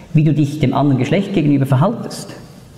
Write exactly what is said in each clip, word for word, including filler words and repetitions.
wie du dich dem anderen Geschlecht gegenüber verhaltest.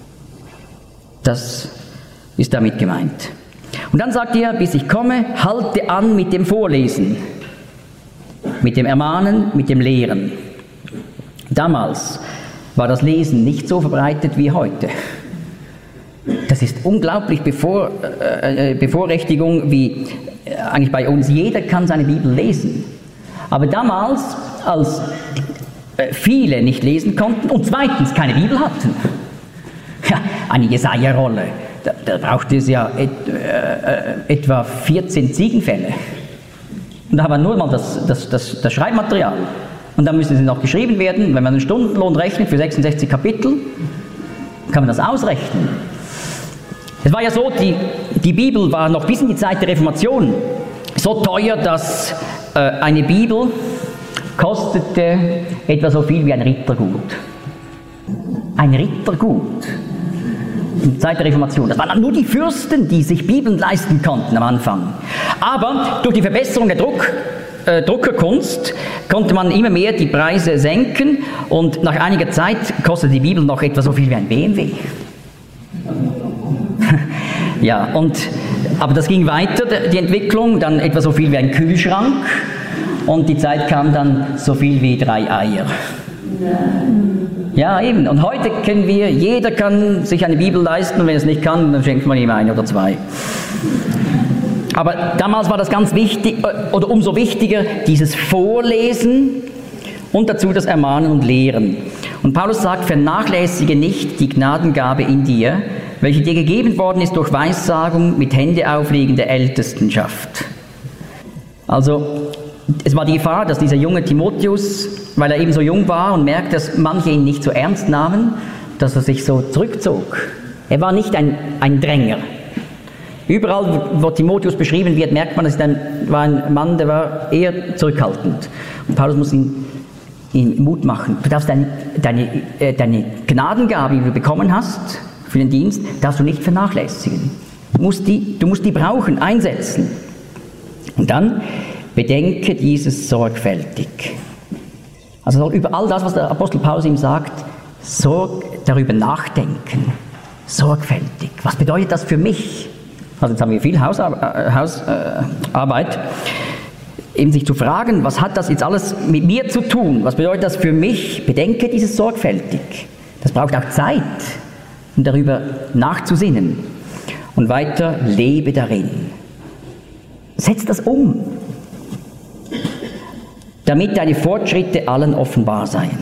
Das ist damit gemeint. Und dann sagt er, bis ich komme, halte an mit dem Vorlesen, mit dem Ermahnen, mit dem Lehren. Damals war das Lesen nicht so verbreitet wie heute. Das ist unglaublich Bevor, äh, Bevorrechtigung, wie äh, eigentlich bei uns. Jeder kann seine Bibel lesen. Aber damals, als äh, viele nicht lesen konnten und zweitens keine Bibel hatten, ja, eine Jesaja-Rolle, da, da brauchte es ja et, äh, etwa vierzehn Ziegenfälle. Und da haben wir nur mal das, das, das, das Schreibmaterial. Und dann müssen sie noch geschrieben werden. Wenn man einen Stundenlohn rechnet für sechsundsechzig Kapitel, kann man das ausrechnen. Es war ja so, die, die Bibel war noch bis in die Zeit der Reformation so teuer, dass äh, eine Bibel kostete etwa so viel wie ein Rittergut. Ein Rittergut. In der Zeit der Reformation. Das waren dann nur die Fürsten, die sich Bibeln leisten konnten am Anfang. Aber durch die Verbesserung der Druck, äh, Druckerkunst konnte man immer mehr die Preise senken und nach einiger Zeit kostete die Bibel noch etwa so viel wie ein B M W. Ja, und, aber das ging weiter, die Entwicklung, dann etwa so viel wie ein Kühlschrank und die Zeit kam dann so viel wie drei Eier. Ja, eben. Und heute können wir, jeder kann sich eine Bibel leisten und wenn er es nicht kann, dann schenkt man ihm eine oder zwei. Aber damals war das ganz wichtig, oder umso wichtiger, dieses Vorlesen und dazu das Ermahnen und Lehren. Und Paulus sagt, vernachlässige nicht die Gnadengabe in dir, welche dir gegeben worden ist durch Weissagung mit Händeauflegen der Ältestenschaft. Also, es war die Gefahr, dass dieser junge Timotheus, weil er eben so jung war und merkt, dass manche ihn nicht so ernst nahmen, dass er sich so zurückzog. Er war nicht ein, ein Dränger. Überall, wo Timotheus beschrieben wird, merkt man, dass er war ein Mann, der war eher zurückhaltend. Und Paulus muss ihn, ihn Mut machen. Du darfst deine, deine, äh, deine Gnadengabe, die du bekommen hast, für den Dienst, darfst du nicht vernachlässigen. Du musst die, du musst die brauchen, einsetzen. Und dann bedenke dieses sorgfältig. Also soll über all das, was der Apostel Paulus ihm sagt, sorg, darüber nachdenken. Sorgfältig. Was bedeutet das für mich? Also jetzt haben wir viel Hausarbeit, Hausarbeit, eben sich zu fragen, was hat das jetzt alles mit mir zu tun? Was bedeutet das für mich? Bedenke dieses sorgfältig. Das braucht auch Zeit, um darüber nachzusinnen. Und weiter, lebe darin. Setz das um, damit deine Fortschritte allen offenbar seien.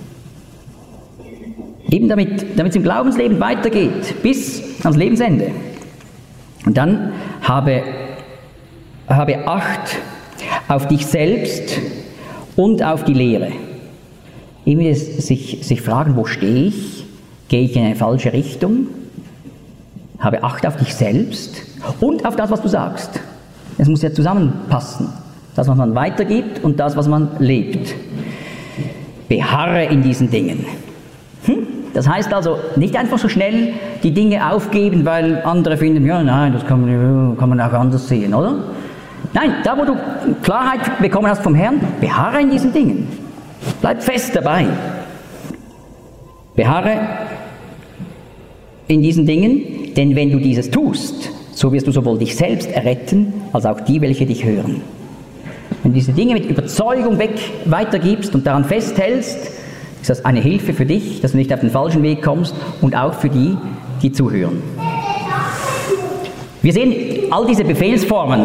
Eben damit, damit es im Glaubensleben weitergeht, bis ans Lebensende. Und dann habe, habe Acht auf dich selbst und auf die Lehre. Immer sich, sich fragen, wo stehe ich? Gehe ich in eine falsche Richtung? Habe Acht auf dich selbst und auf das, was du sagst. Es muss ja zusammenpassen. Das, was man weitergibt und das, was man lebt. Beharre in diesen Dingen. Hm? Das heißt also, nicht einfach so schnell die Dinge aufgeben, weil andere finden, ja, nein, das kann man, kann man auch anders sehen, oder? Nein, da wo du Klarheit bekommen hast vom Herrn, beharre in diesen Dingen. Bleib fest dabei. Beharre in diesen Dingen, denn wenn du dieses tust, so wirst du sowohl dich selbst erretten, als auch die, welche dich hören. Wenn du diese Dinge mit Überzeugung weg weitergibst und daran festhältst, ist das eine Hilfe für dich, dass du nicht auf den falschen Weg kommst und auch für die, die zuhören. Wir sehen all diese Befehlsformen,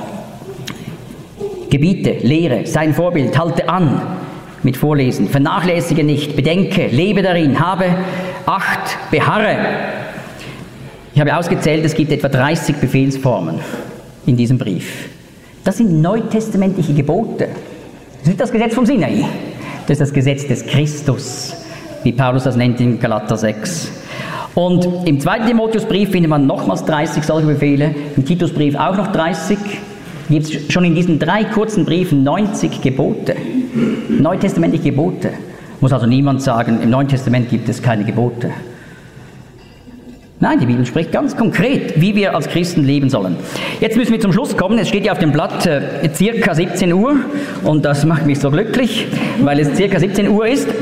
Gebiete, Lehre, sei ein Vorbild, halte an mit Vorlesen, vernachlässige nicht, bedenke, lebe darin, habe Acht, beharre. Ich habe ausgezählt, es gibt etwa dreißig Befehlsformen in diesem Brief. Das sind neutestamentliche Gebote. Das ist nicht das Gesetz vom Sinai. Das ist das Gesetz des Christus, wie Paulus das nennt in Galater sechs. Und im zweiten Timotheusbrief findet man nochmals dreißig solche Befehle, im Titusbrief auch noch dreißig. Gibt es schon in diesen drei kurzen Briefen neunzig Gebote, neutestamentliche Gebote. Muss also niemand sagen, im Neuen Testament gibt es keine Gebote. Nein, die Bibel spricht ganz konkret, wie wir als Christen leben sollen. Jetzt müssen wir zum Schluss kommen. Es steht ja auf dem Blatt äh, circa siebzehn Uhr und das macht mich so glücklich, weil es circa siebzehn Uhr ist.